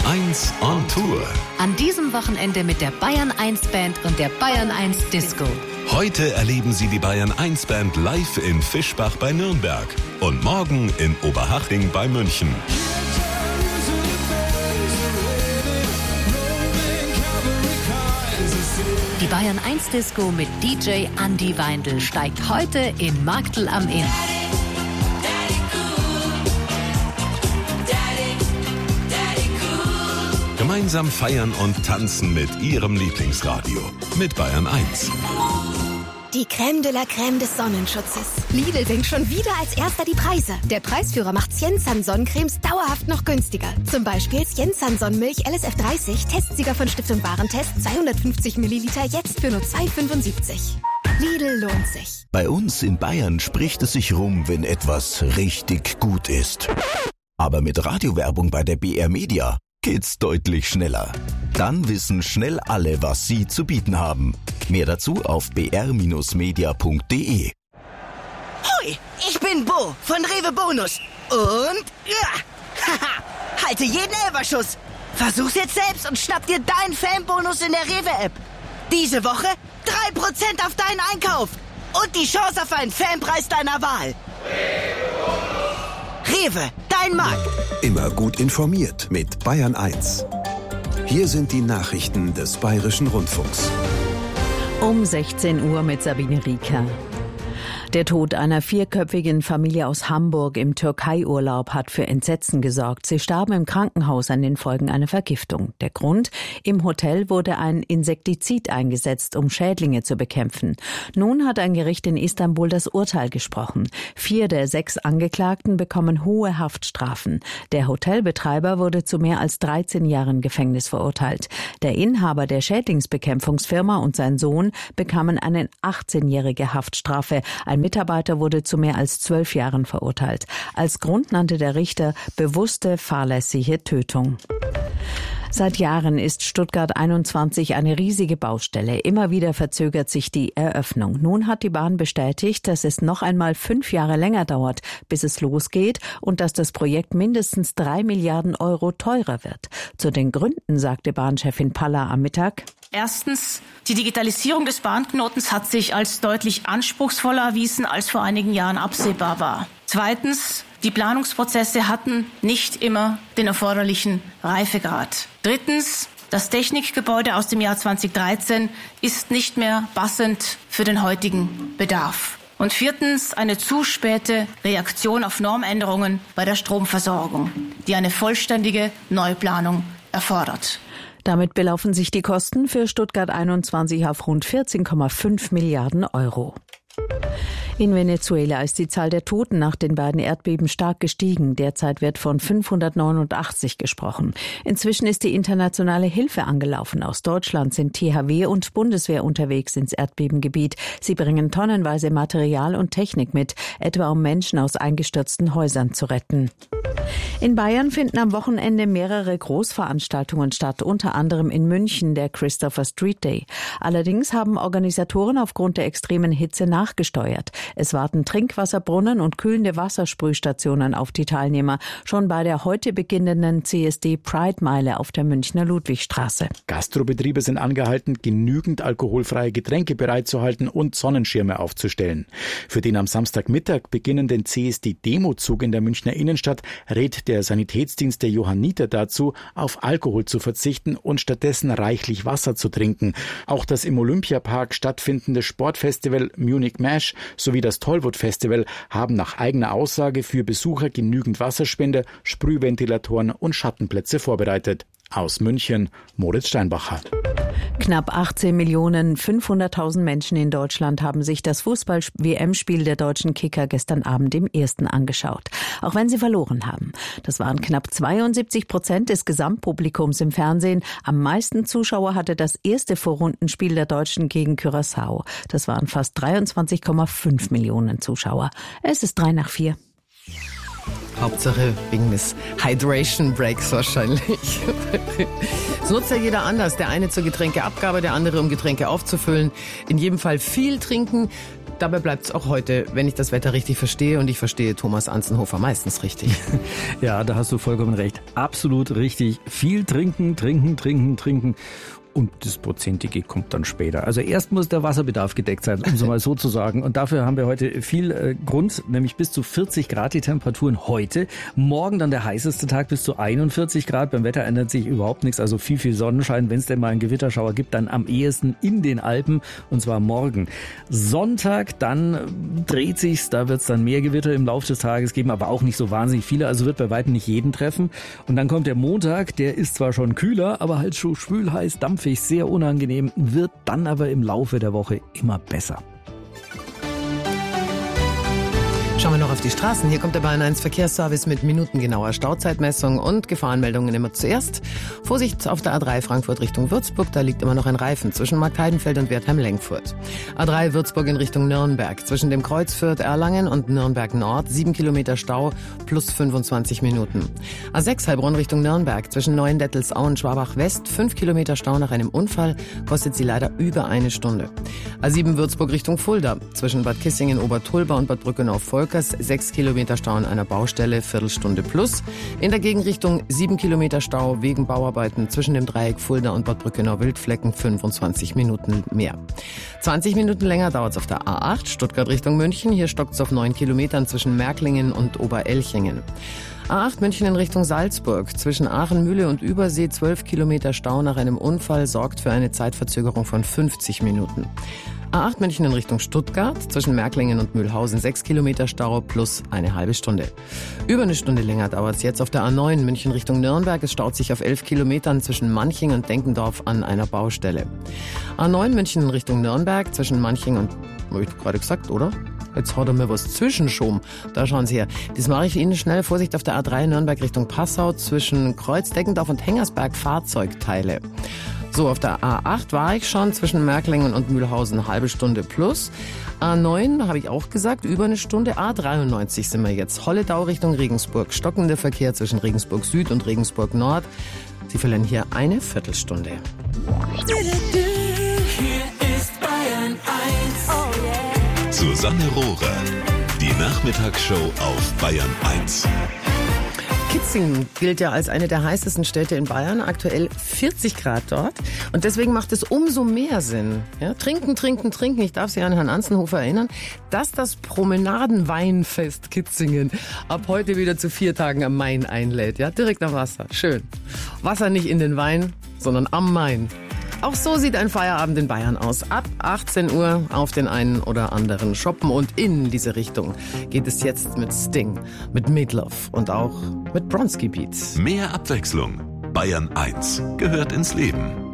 1 on Tour. An diesem Wochenende mit der Bayern 1 Band und der Bayern 1 Disco. Heute erleben Sie die Bayern 1 Band live in Fischbach bei Nürnberg und morgen in Oberhaching bei München. Die Bayern 1 Disco mit DJ Andi Weindl steigt heute in Marktl am Inn. Gemeinsam feiern und tanzen mit Ihrem Lieblingsradio. Mit Bayern 1. Die Crème de la Crème des Sonnenschutzes. Lidl senkt schon wieder als erster die Preise. Der Preisführer macht Siensan Sonnencremes dauerhaft noch günstiger. Zum Beispiel Siensan Sonnenmilch LSF 30, Testsieger von Stiftung Warentest, 250 Milliliter, jetzt für nur 2,75. Lidl lohnt sich. Bei uns in Bayern spricht es sich rum, wenn etwas richtig gut ist. Aber mit Radiowerbung bei der BR Media geht's deutlich schneller. Dann wissen schnell alle, was Sie zu bieten haben. Mehr dazu auf br-media.de. Hoi, ich bin Bo von Rewe Bonus. Und halte jeden Elferschuss. Versuch's jetzt selbst und schnapp dir deinen Fanbonus in der Rewe-App. Diese Woche 3% auf deinen Einkauf. Und die Chance auf einen Fanpreis deiner Wahl. Rewe, dein Markt. Immer gut informiert mit Bayern 1. Hier sind die Nachrichten des Bayerischen Rundfunks. Um 16 Uhr mit Sabine Rieker. Der Tod einer 4-köpfigen Familie aus Hamburg im Türkei-Urlaub hat für Entsetzen gesorgt. Sie starben im Krankenhaus an den Folgen einer Vergiftung. Der Grund? Im Hotel wurde ein Insektizid eingesetzt, um Schädlinge zu bekämpfen. Nun hat ein Gericht in Istanbul das Urteil gesprochen. 4 der 6 Angeklagten bekommen hohe Haftstrafen. Der Hotelbetreiber wurde zu mehr als 13 Jahren Gefängnis verurteilt. Der Inhaber der Schädlingsbekämpfungsfirma und sein Sohn bekamen eine 18-jährige Haftstrafe. Ein Mitarbeiter wurde zu mehr als 12 Jahren verurteilt. Als Grund nannte der Richter bewusste, fahrlässige Tötung. Seit Jahren ist Stuttgart 21 eine riesige Baustelle. Immer wieder verzögert sich die Eröffnung. Nun hat die Bahn bestätigt, dass es noch einmal 5 Jahre länger dauert, bis es losgeht und dass das Projekt mindestens 3 Milliarden Euro teurer wird. Zu den Gründen sagte Bahnchefin Paller am Mittag: Erstens, die Digitalisierung des Bahnknotens hat sich als deutlich anspruchsvoller erwiesen, als vor einigen Jahren absehbar war. Zweitens, die Planungsprozesse hatten nicht immer den erforderlichen Reifegrad. Drittens, das Technikgebäude aus dem Jahr 2013 ist nicht mehr passend für den heutigen Bedarf. Und viertens, eine zu späte Reaktion auf Normänderungen bei der Stromversorgung, die eine vollständige Neuplanung erfordert. Damit belaufen sich die Kosten für Stuttgart 21 auf rund 14,5 Milliarden Euro. In Venezuela ist die Zahl der Toten nach den beiden Erdbeben stark gestiegen. Derzeit wird von 589 gesprochen. Inzwischen ist die internationale Hilfe angelaufen. Aus Deutschland sind THW und Bundeswehr unterwegs ins Erdbebengebiet. Sie bringen tonnenweise Material und Technik mit, etwa um Menschen aus eingestürzten Häusern zu retten. In Bayern finden am Wochenende mehrere Großveranstaltungen statt, unter anderem in München der Christopher Street Day. Allerdings haben Organisatoren aufgrund der extremen Hitze nachgesteuert. Es warten Trinkwasserbrunnen und kühlende Wassersprühstationen auf die Teilnehmer, schon bei der heute beginnenden CSD Pride Meile auf der Münchner Ludwigstraße. Gastrobetriebe sind angehalten, genügend alkoholfreie Getränke bereitzuhalten und Sonnenschirme aufzustellen. Für den am Samstagmittag beginnenden CSD-Demozug in der Münchner Innenstadt rät der Sanitätsdienst der Johanniter dazu, auf Alkohol zu verzichten und stattdessen reichlich Wasser zu trinken. Auch das im Olympiapark stattfindende Sportfestival Munich Mash sowie das Tollwood Festival haben nach eigener Aussage für Besucher genügend Wasserspender, Sprühventilatoren und Schattenplätze vorbereitet. Aus München, Moritz Steinbacher. Knapp 18.500.000 Menschen in Deutschland haben sich das Fußball-WM-Spiel der deutschen Kicker gestern Abend im Ersten angeschaut. Auch wenn sie verloren haben. Das waren knapp 72% des Gesamtpublikums im Fernsehen. Am meisten Zuschauer hatte das erste Vorrundenspiel der Deutschen gegen Curaçao. Das waren fast 23,5 Millionen Zuschauer. Es ist 3:04. Hauptsache wegen des Hydration Breaks wahrscheinlich. Das nutzt ja jeder anders. Der eine zur Getränkeabgabe, der andere um Getränke aufzufüllen. In jedem Fall viel trinken. dabei bleibt es auch heute, wenn ich das Wetter richtig verstehe, und ich verstehe Thomas Anzenhofer meistens richtig. Ja, da hast du vollkommen recht. Absolut richtig. Viel trinken. Und das Prozentige kommt dann später. Also erst muss der Wasserbedarf gedeckt sein, um es mal so zu sagen. Und dafür haben wir heute viel Grund, nämlich bis zu 40 Grad die Temperaturen heute. Morgen dann der heißeste Tag bis zu 41 Grad. Beim Wetter ändert sich überhaupt nichts, also viel Sonnenschein. Wenn es denn mal einen Gewitterschauer gibt, dann am ehesten in den Alpen, und zwar morgen. Sonntag, dann dreht sich's, da wird es dann mehr Gewitter im Laufe des Tages geben, aber auch nicht so wahnsinnig viele, also wird bei weitem nicht jeden treffen. Und dann kommt der Montag, der ist zwar schon kühler, aber halt schon schwül heiß, dampfig, sehr unangenehm, wird dann aber im Laufe der Woche immer besser. Schauen wir noch auf die Straßen. Hier kommt der Bayern 1 Verkehrsservice mit minutengenauer Stauzeitmessung und Gefahrenmeldungen immer zuerst. Vorsicht auf der A3 Frankfurt Richtung Würzburg, da liegt immer noch ein Reifen zwischen Markheidenfeld und Wertheim-Lenkfurt. A3 Würzburg in Richtung Nürnberg, zwischen dem Kreuz Fürth-Erlangen und Nürnberg Nord, 7 Kilometer Stau plus 25 Minuten. A6 Heilbronn Richtung Nürnberg, zwischen Neuendettelsau und Schwabach West, 5 Kilometer Stau nach einem Unfall, kostet sie leider über eine Stunde. A7 Würzburg Richtung Fulda, zwischen Bad Kissingen, Obertulba und Bad Brückenau-Volkers, 6 Kilometer Stau an einer Baustelle, Viertelstunde plus. In der Gegenrichtung 7 Kilometer Stau wegen Bauarbeiten zwischen dem Dreieck Fulda und Bad Brückenau-Wildflecken, 25 Minuten mehr. 20 Minuten länger dauert es auf der A8 Stuttgart Richtung München. Hier stockt es auf 9 Kilometern zwischen Märklingen und Oberelchingen. A8 München in Richtung Salzburg. Zwischen Aachen-Mühle und Übersee 12 Kilometer Stau nach einem Unfall sorgt für eine Zeitverzögerung von 50 Minuten. A8 München in Richtung Stuttgart, zwischen Märklingen und Mühlhausen 6 Kilometer Stau plus eine halbe Stunde. Über eine Stunde länger dauert es jetzt auf der A9 München Richtung Nürnberg. Es staut sich auf 11 Kilometern zwischen Manching und Denkendorf an einer Baustelle. A9 München in Richtung Nürnberg, zwischen Manching und, habe ich gerade gesagt, oder? Jetzt hat er mir was zwischenschoben. Da schauen Sie her. Das mache ich Ihnen schnell. Vorsicht auf der A3 Nürnberg Richtung Passau, zwischen Kreuz Deckendorf und Hengersberg Fahrzeugteile. So, auf der A8 war ich schon, zwischen Märklingen und Mühlhausen eine halbe Stunde plus. A9 habe ich auch gesagt, über eine Stunde. A93 sind wir jetzt. Holledau Richtung Regensburg. Stockender Verkehr zwischen Regensburg Süd und Regensburg Nord. Sie verlieren hier eine Viertelstunde. Hier ist Bayern 1. Oh yeah. Susanne Rohrer. Die Nachmittagsshow auf Bayern 1. Kitzingen gilt ja als eine der heißesten Städte in Bayern, aktuell 40 Grad dort. Und deswegen macht es umso mehr Sinn, ja, trinken. Ich darf Sie an Herrn Anzenhofer erinnern, dass das Promenadenweinfest Kitzingen ab heute wieder zu 4 Tagen am Main einlädt. Ja, direkt am Wasser, schön. Wasser nicht in den Wein, sondern am Main. Auch so sieht ein Feierabend in Bayern aus. Ab 18 Uhr auf den einen oder anderen shoppen. Und in diese Richtung geht es jetzt mit Sting, mit Meatloaf und auch mit Bronski Beats. Mehr Abwechslung. Bayern 1 gehört ins Leben.